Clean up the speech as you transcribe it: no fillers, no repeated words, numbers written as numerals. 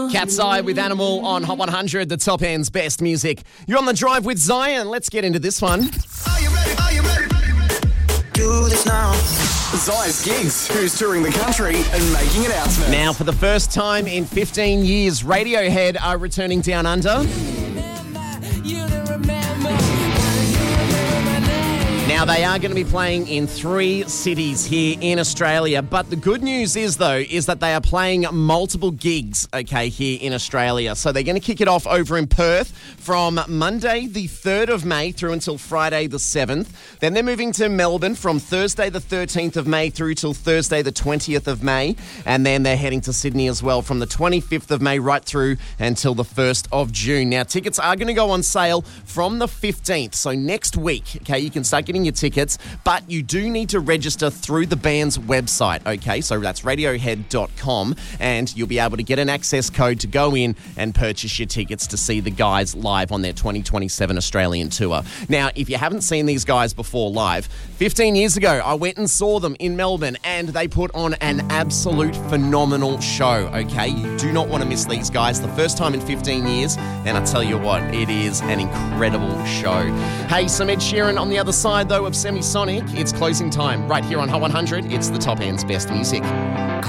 Cat's Eye with Animal on Hot 100, the top end's best music. You're on the drive with Zion. Let's get into this one. Are you ready? Are you ready? Do this now. Zion's Gigs, who's touring the country and making announcements. Now, for the first time in 15 years, Radiohead are returning down under. Now, they are going to be playing in 3 cities here in Australia, but the good news is, though, is that they are playing multiple gigs, okay, here in Australia. So they're going to kick it off over in Perth from Monday the 3rd of May through until Friday the 7th. Then they're moving to Melbourne from Thursday the 13th of May through till Thursday the 20th of May. And then they're heading to Sydney as well from the 25th of May right through until the 1st of June. Now, tickets are going to go on sale from the 15th, so next week, okay, you can start getting your tickets, but you do need to register through the band's website, okay? So that's radiohead.com, and you'll be able to get an access code to go in and purchase your tickets to see the guys live on their 2027 Australian tour. Now, if you haven't seen these guys before live, 15 years ago, I went and saw them in Melbourne, and they put on an absolute phenomenal show, okay? You do not want to miss these guys. The first time in 15 years, and I tell you what, it is an incredible show. Hey, some Ed Sheeran on the other side, though, of Semisonic. It's closing time right here on Hot 100. It's the top end's best music.